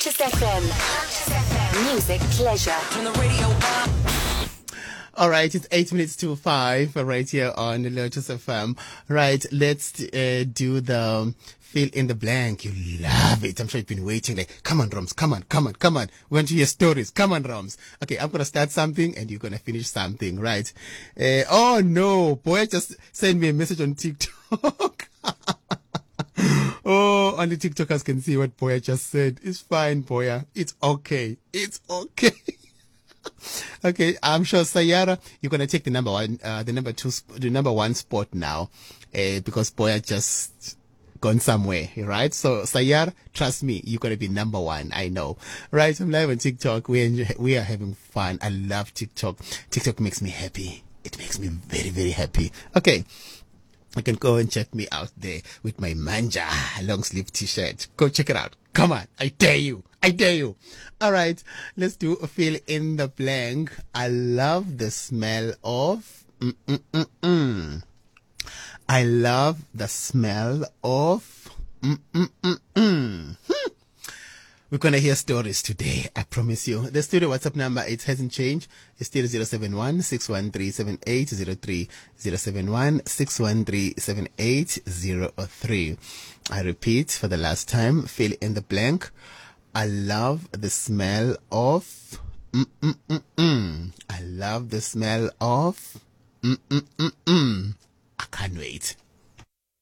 Lotus FM. Music pleasure. Turn the radio up. All right, it's 8 minutes to 5 right here on Lotus FM. Right, let's do the fill in the blank. You love it. I'm sure you've been waiting like, come on, Roms, come on. We want to hear stories. Come on, Roms. Okay, I'm going to start something and you're going to finish something, right? Oh no, boy, just send me a message on TikTok. Oh, only TikTokers can see what Boya just said. It's fine, Boya. It's okay. Okay, I'm sure Sayara, you're gonna take the number one, the number one spot now, because Boya just gone somewhere, right? So Sayara, trust me, you're gonna be number one. I know, right? I'm live on TikTok. We are having fun. I love TikTok. TikTok makes me happy. It makes me very, very happy. Okay. You can go and check me out there with my Manja long sleeve t-shirt. Go check it out. Come on. I dare you. All right. Let's do a fill in the blank. I love the smell of I love the smell of We're going to hear stories today, I promise you. The studio WhatsApp number, it hasn't changed. It's still 071-613-7803. 071-613-7803. I repeat for the last time, fill in the blank. I love the smell of I love the smell of I can't wait.